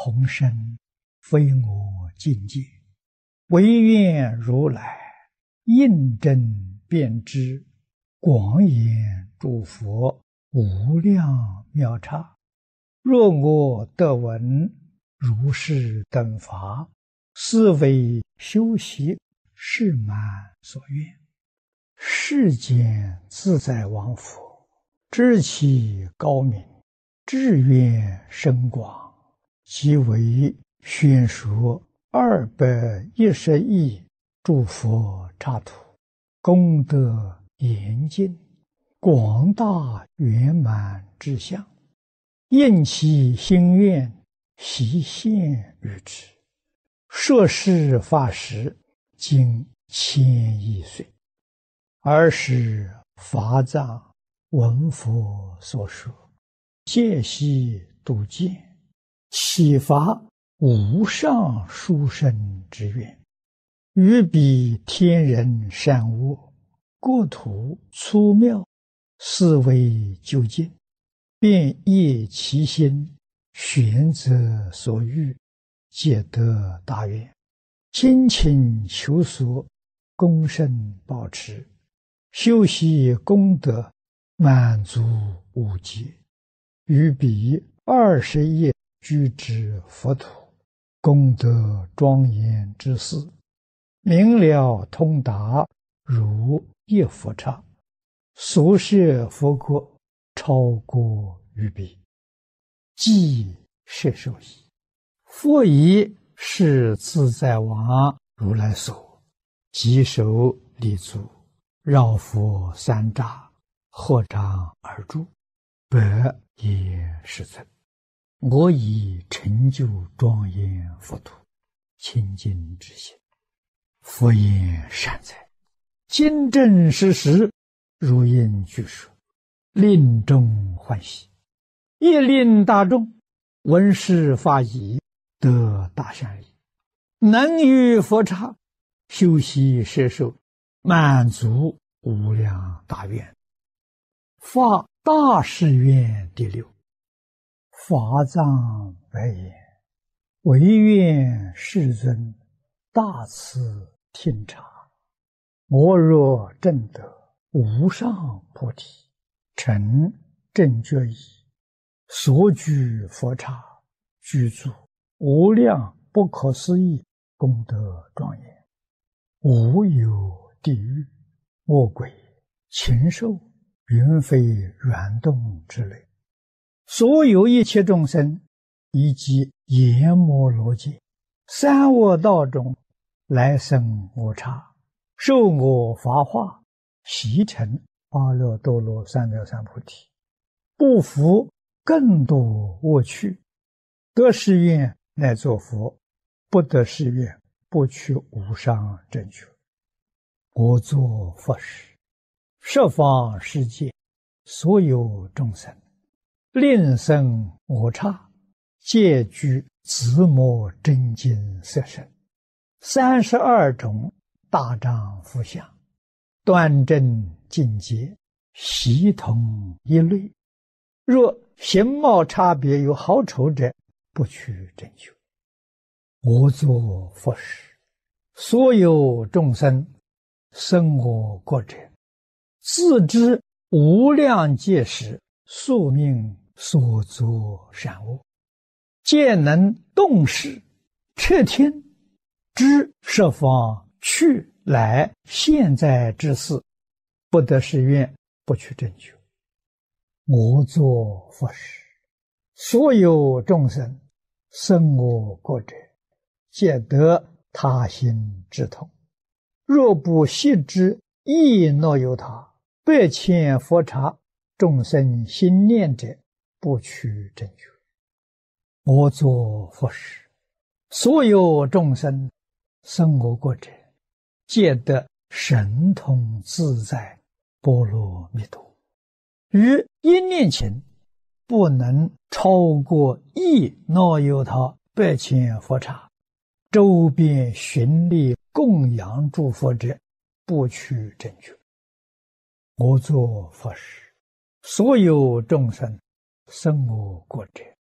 宏深，非我境界，唯愿如来印证遍知，广演诸佛无量妙刹。若我得闻如是等法，是为修习誓满所愿。世间自在王佛，知其高明，志愿深广，即为宣说210亿诸佛刹土，功德严尽，广大圆满之相，应其心愿，悉现于之。摄事法时，经1000亿岁。尔时法藏闻佛所说，戒悉度见，启发无上殊胜之愿，于彼天人善恶，国土粗妙，思维究竟，便业其心，选择所欲，皆得大愿，精勤求索，恭慎保持，修习功德，满足无极，于彼20亿居之佛土，功德庄严之事，明了通达，如一佛刹，所摄佛国，超过于彼，即摄受矣。佛以是自在王如来所，稽首立足，绕佛3匝，合掌而住，百也世尊。我以成就庄严佛土，清净之心，佛言善哉，今正实实，如应具说，令众欢喜，亦令大众闻是法已，得大善利，能于佛刹修习摄受，满足无量大愿。发大誓愿第6。法藏白言：唯愿世尊大慈听察，我若证得无上菩提，成正觉已，所居佛刹，具足无量不可思议功德庄严，无有地狱、恶鬼、禽兽、云飞软动之类，所有一切众生，以及阎摩罗界、三恶道中来生我刹，受我法化，习成阿耨多罗三藐三菩提，不服更多恶趣，得誓愿乃作佛，不得誓愿不取无上正觉。我作佛时，十方世界所有众生，令生我刹，皆具自摩真经色身，32种大丈夫相，端正净洁，悉同一类。若形貌差别有好丑者，不取正觉。我作佛时，所有众生生我国者，自知无量劫时宿命所作善恶，皆能动识彻听，知十方去来现在之事，不得誓愿，不取正觉。我作佛时，所有众生生我国者，皆得他心之痛。若不悉知亦若有他，100千佛刹众生心念者，不取正觉。我作佛时，所有众生生我国者，皆得神通自在波罗蜜多。于一念前，不能超过亦若有他100千佛刹，周边寻历供养诸佛者，不取正觉。我作佛时，所有众生生我国者，